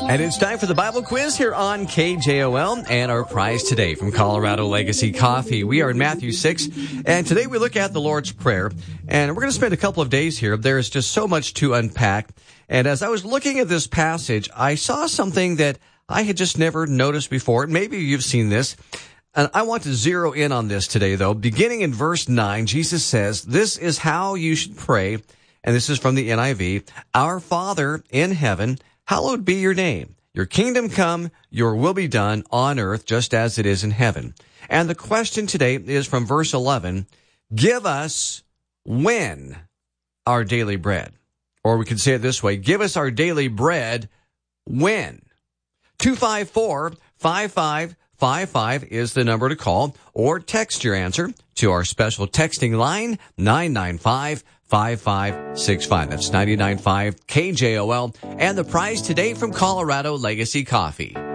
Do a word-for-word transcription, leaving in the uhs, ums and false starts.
And it's time for the Bible quiz here on K J O L, and our prize today from Colorado Legacy Coffee. We are in Matthew six, and today we look at the Lord's Prayer, and we're going to spend a couple of days here. There's just so much to unpack, and as I was looking at this passage, I saw something that I had just never noticed before. Maybe you've seen this, and I want to zero in on this today, though. Beginning in verse nine, Jesus says, "This is how you should pray," and this is from the N I V, "Our Father in heaven, hallowed be your name. Your kingdom come, your will be done on earth just as it is in heaven." And the question today is from verse eleven, "Give us when our daily bread." Or we could say it this way, "Give us our daily bread when." two five four, five five five five is the number to call, or text your answer to our special texting line, nine nine five, five five six five. That's nine nine five K J O L. And the prize today from Colorado Legacy Coffee.